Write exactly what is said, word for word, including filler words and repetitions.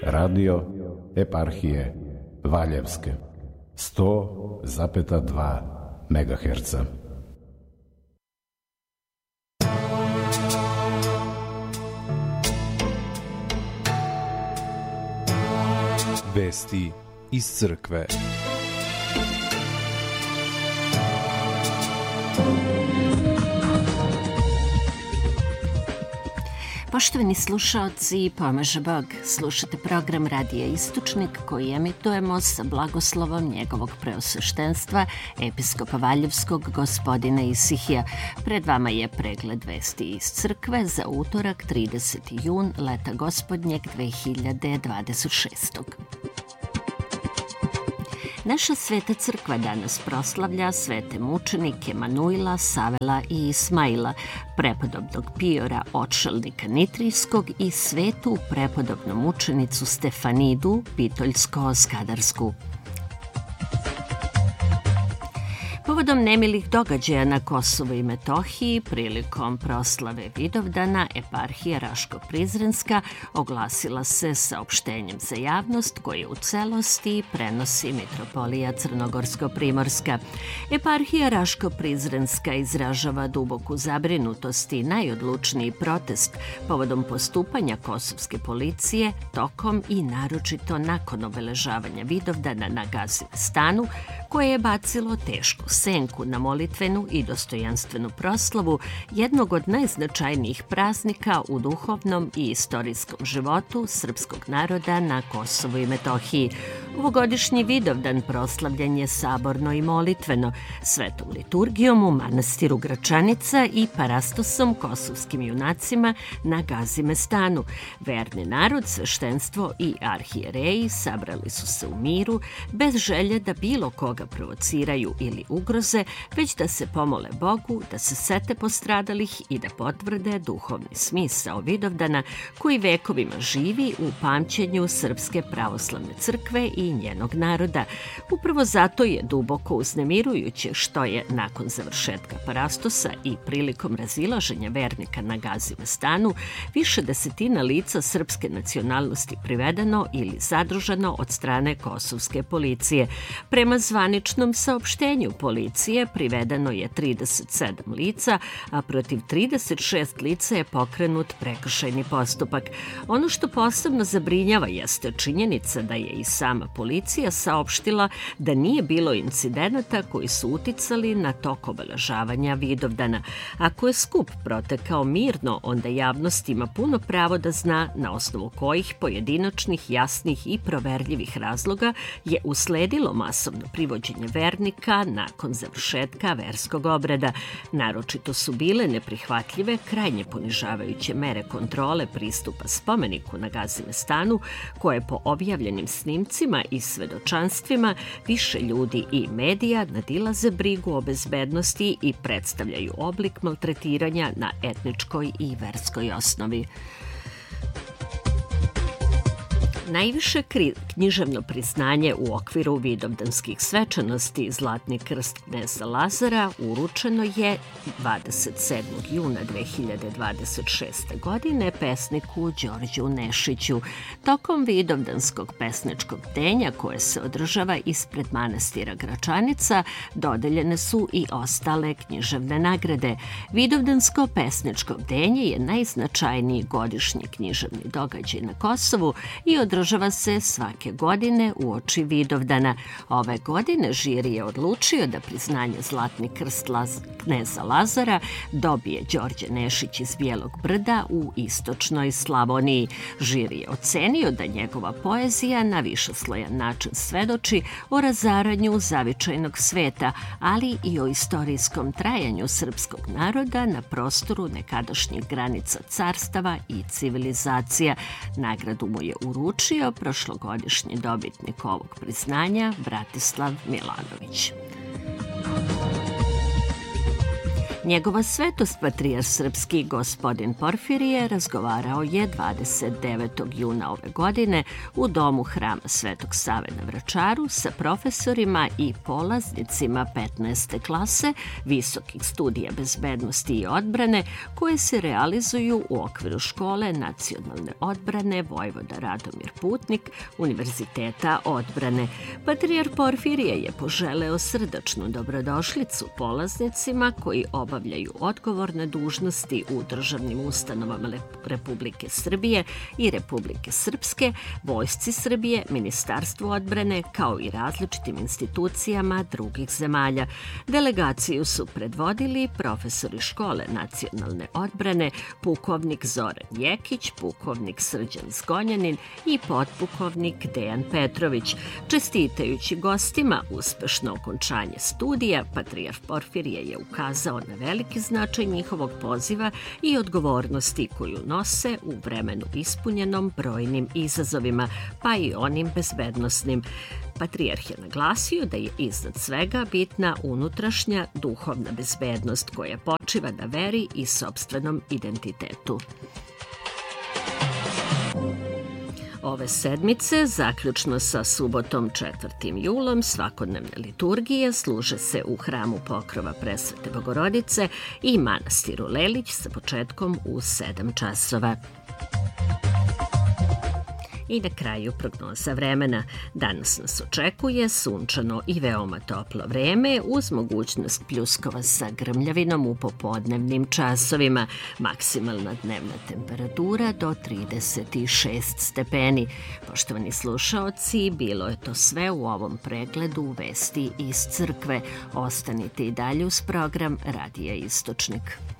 radio eparhije Valjevske sto zarez dva megaherca. Vesti iz crkve. Poštovani slušaoci, pomaže Bog, slušate program Radija Istočnik koji emitujemo sa blagoslovom njegovog preosveštenstva, episkopa Valjevskog gospodina Isihija. Pred vama je pregled vesti iz crkve za utorak trideseti jun leta gospodnjeg dve hiljade dvadeset šeste. Naša sveta crkva danas proslavlja svete mučenike Manuila, Savela i Ismaila, prepodobnog Piora, odšelnika Nitrijskog i svetu prepodobnu mučenicu Stefanidu, Pitoljsko-Skadarsku. Povodom nemilih događaja na Kosovu i Metohiji, prilikom proslave Vidovdana, eparhija Raško-Prizrenska oglasila se saopštenjem za javnost koje u celosti prenosi mitropolija Crnogorsko-Primorska. Eparhija Raško-Prizrenska izražava duboku zabrinutost i najodlučniji protest povodom postupanja kosovske policije tokom i naročito nakon obeležavanja Vidovdana na Gazimestanu, koje je bacilo tešku senku na molitvenu i dostojanstvenu proslavu jednog od najznačajnijih praznika u duhovnom i istorijskom životu srpskog naroda na Kosovu i Metohiji. Ovogodišnji Vidovdan proslavljen je saborno i molitveno, svetom liturgijom u manastiru Gračanica i parastosom kosovskim junacima na Gazimestanu. Verni narod, sveštenstvo i arhijereji sabrali su se u miru, bez želje da bilo koga provociraju ili ugroze, već da se pomole Bogu, da se sete postradalih i da potvrde duhovni smisao Vidovdana koji vekovima živi u pamćenju Srpske pravoslavne crkve i njenog naroda. Upravo zato je duboko uznemirujuće što je nakon završetka parastosa i prilikom razilaženja vernika na Gazimestanu više desetina lica srpske nacionalnosti privedeno ili zadržano od strane kosovske policije. Prema zvaničnom saopštenju policije privedeno je trideset sedam lica, a protiv trideset šest lica je pokrenut prekršajni postupak. Ono što posebno zabrinjava jeste činjenica da je i sama policija saopštila da nije bilo incidenata koji su uticali na tok obeležavanja Vidovdana. Ako je skup protekao mirno, onda javnost ima puno pravo da zna na osnovu kojih pojedinačnih, jasnih i proverljivih razloga je usledilo masovno privođenje vernika nakon završetka verskog obreda. Naročito su bile neprihvatljive krajnje ponižavajuće mere kontrole pristupa spomeniku na Gazimestanu, koje po objavljenim snimcima i svedočanstvima više ljudi i medija nadilaze brigu o bezbednosti i predstavljaju oblik maltretiranja na etničkoj i verskoj osnovi. Najviše književno priznanje u okviru vidovdanskih svečanosti Zlatni krst kneza Lazara uručeno je dvadeset sedmog juna dve hiljade dvadeset šeste. godine pesniku Đorđu Nešiću. Tokom vidovdanskog pesničkog bdenja koje se održava ispred manastira Gračanica dodeljene su i ostale književne nagrade. Vidovdansko pesničko bdenje je najznačajniji godišnji književni događaj na Kosovu i održava Održava se svake godine uoči Vidovdana. Ove godine žiri je odlučio da priznanje Zlatni krst Laz... kneza Lazara dobije Đorđe Nešić iz Bijelog brda u istočnoj Slavoniji. Žiri je ocenio da njegova poezija na višeslojan način svedoči o razaranju zavičajnog sveta, ali i o istorijskom trajanju srpskog naroda na prostoru nekadašnjih granica carstava i civilizacija. Nagradu mu je uručio prošlogodišnji dobitnik ovog priznanja Bratislav Milanović. Njegova svetost patrijarh srpski gospodin Porfirije razgovarao je dvadeset devetog juna ove godine u domu Hrama Svetog Save na Vračaru sa profesorima i polaznicima petnaeste klase visokih studija bezbednosti i odbrane koje se realizuju u okviru škole nacionalne odbrane Vojvoda Radomir Putnik Univerziteta odbrane. Patrijarh Porfirije je poželeo srdačnu dobrodošlicu polaznicima koji obavljaju odgovorne dužnosti u državnim ustanovama Republike Srbije i Republike Srpske, Vojsci Srbije, Ministarstvu odbrane, kao i različitim institucijama drugih zemalja. Delegaciju su predvodili profesori škole nacionalne odbrane, pukovnik Zoran Jekić, pukovnik Srđan Zgonjanin i potpukovnik Dejan Petrović. Čestitajući gostima uspešno okončanje studija, patrijarh Porfirije je ukazao na veliki značaj njihovog poziva i odgovornosti koju nose u vremenu ispunjenom brojnim izazovima, pa i onim bezbednosnim. Patrijarh je naglasio da je iznad svega bitna unutrašnja duhovna bezbednost koja počiva na veri i sopstvenom identitetu. Ove sedmice, zaključno sa subotom četvrtim julom, svakodnevne liturgije služe se u hramu Pokrova Presvete Bogorodice i manastiru Lelić sa početkom u sedam časova. I na kraju prognoza vremena. Danas nas očekuje sunčano i veoma toplo vreme uz mogućnost pljuskova sa grmljavinom u popodnevnim časovima. Maksimalna dnevna temperatura do trideset šest stepeni. Poštovani slušaoci, bilo je to sve u ovom pregledu vesti iz crkve. Ostanite i dalje uz program Radija Istočnik.